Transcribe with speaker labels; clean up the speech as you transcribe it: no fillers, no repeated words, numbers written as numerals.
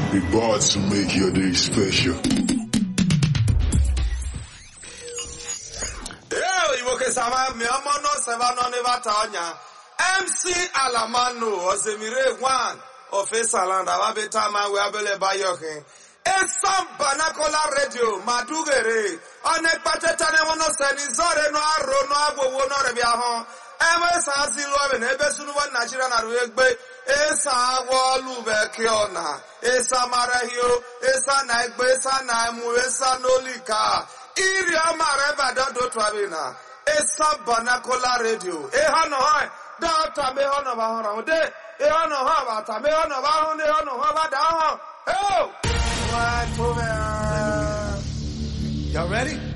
Speaker 1: Be bought to make your day special.
Speaker 2: Sama mi omo no seva no never tanya. MC Alamano Osemire one of Esaland Ababeta man we abele bayoke. Esam Banakola Radio Madugere on a patetane wono senizore no aro no agwo no rebiaho. Ewe sa silu en ebesunu wa Nigeria na ruegbe esa wolu bekiona esa marahio esa na egbe esa na emu esa nolika iri amareba dodo twabina. Esa Banakola Radio. Ehano hai. Data me hono ba hono de. Ehano ha ba ta me hono ba hono hono ha ba da ho. Oh. What over? Y'all ready?